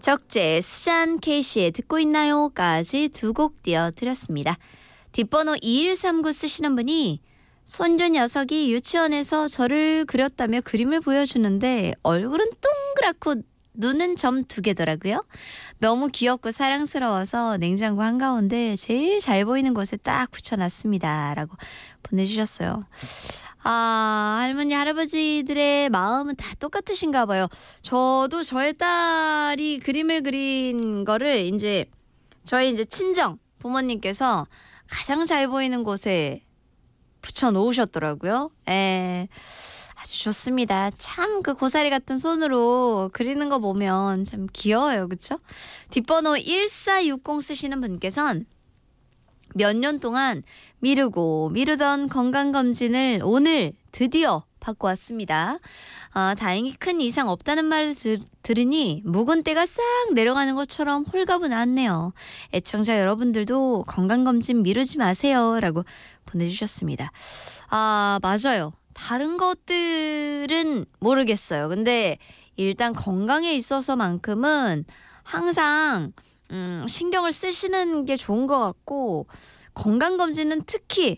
적재, 스잔 케이시의 듣고 있나요?까지 두 곡 띄워드렸습니다. 뒷번호 2139 쓰시는 분이 손주 녀석이 유치원에서 저를 그렸다며 그림을 보여주는데 얼굴은 동그랗고 눈은 점 2개더라고요. 너무 귀엽고 사랑스러워서 냉장고 한가운데 제일 잘 보이는 곳에 딱 붙여놨습니다. 라고 보내주셨어요. 할머니 할아버지들의 마음은 다 똑같으신가 봐요. 저도 저의 딸이 그림을 그린 거를 저희 친정 부모님께서 가장 잘 보이는 곳에 붙여놓으셨더라고요. 아주 좋습니다. 참 그 고사리 같은 손으로 그리는 거 보면 참 귀여워요. 그렇죠? 뒷번호 1460 쓰시는 분께서는 몇 년 동안 미루고 미루던 건강검진을 오늘 드디어 받고 왔습니다. 다행히 큰 이상 없다는 말을 들으니 묵은 때가 싹 내려가는 것처럼 홀가분하네요. 애청자 여러분들도 건강검진 미루지 마세요. 라고 보내주셨습니다. 맞아요. 다른 것들은 모르겠어요. 근데 일단 건강에 있어서만큼은 항상 신경을 쓰시는 게 좋은 것 같고 건강검진은 특히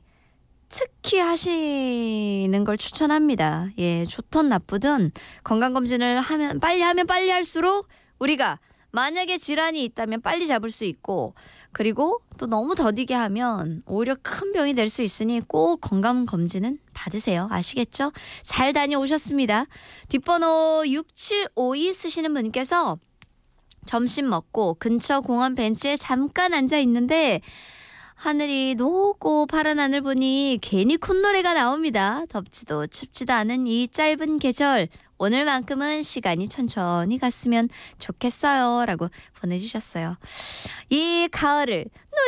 하시는 걸 추천합니다. 예, 좋든 나쁘든 건강검진을 하면 빨리 할수록 우리가 만약에 질환이 있다면 빨리 잡을 수 있고 그리고 또 너무 더디게 하면 오히려 큰 병이 될 수 있으니 꼭 건강검진은 받으세요. 아시겠죠? 잘 다녀오셨습니다. 뒷번호 6752 쓰시는 분께서 점심 먹고 근처 공원 벤치에 잠깐 앉아 있는데 하늘이 높고 파란 하늘 보니 괜히 콧노래가 나옵니다. 덥지도 춥지도 않은 이 짧은 계절 오늘만큼은 시간이 천천히 갔으면 좋겠어요. 라고 보내주셨어요. 이 가을을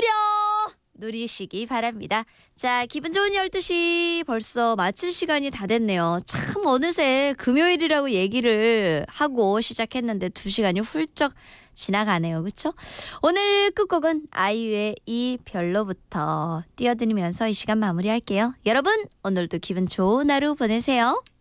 누리시기 바랍니다. 자, 기분 좋은 12시 벌써 마칠 시간이 다 됐네요. 참 어느새 금요일이라고 얘기를 하고 시작했는데 2시간이 훌쩍 지나가네요. 그렇죠? 오늘 끝곡은 아이유의 이 별로부터 띄워드리면서 이 시간 마무리할게요. 여러분 오늘도 기분 좋은 하루 보내세요.